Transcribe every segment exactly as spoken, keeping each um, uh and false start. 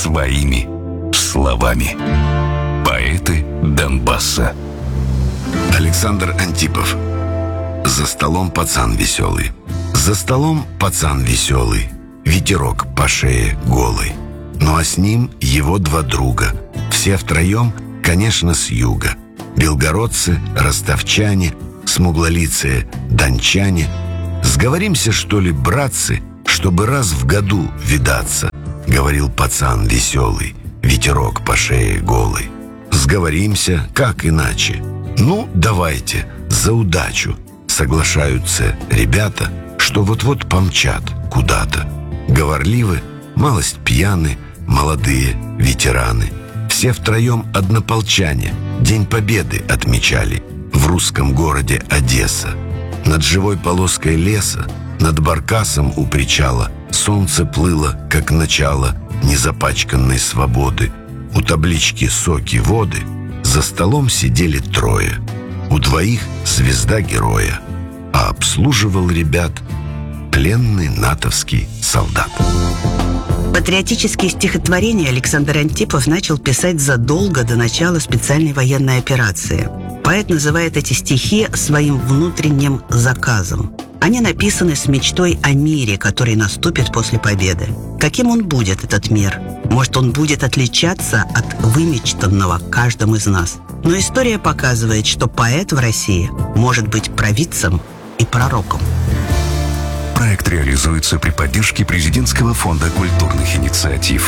своими словами. Поэты Донбасса. Александр Антипов. За столом пацан веселый. За столом пацан веселый, ветерок по шее голый. Ну а с ним его два друга. Все втроем, конечно, с юга. Белгородцы, ростовчане, смуглолицые дончане. Сговоримся, что ли, братцы, чтобы раз в году видаться, говорил пацан веселый, ветерок по шее голый. Сговоримся, как иначе? Ну, давайте, за удачу. Соглашаются ребята, что вот-вот помчат куда-то. Говорливы, малость пьяны, молодые ветераны. Все втроем однополчане День Победы отмечали в русском городе Одесса. Над живой полоской леса, над баркасом у причала солнце плыло, как начало незапачканной свободы. У таблички «Соки воды» за столом сидели трое. У двоих звезда героя, а обслуживал ребят пленный натовский солдат. Патриотические стихотворения Александр Антипов начал писать задолго до начала специальной военной операции. Поэт называет эти стихи своим внутренним заказом. Они написаны с мечтой о мире, который наступит после победы. Каким он будет, этот мир? Может, он будет отличаться от вымечтанного каждым из нас? Но история показывает, что поэт в России может быть провидцем и пророком. Проект реализуется при поддержке Президентского фонда культурных инициатив.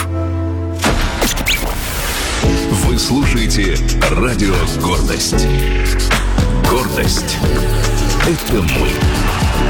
Вы слушаете радио «Гордость». Гордость — это мы.